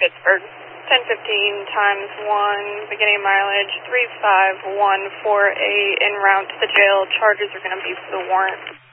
Pittsburgh. 1015 times 1, beginning mileage 35148 en route to the jail. Charges are going to be for the warrant.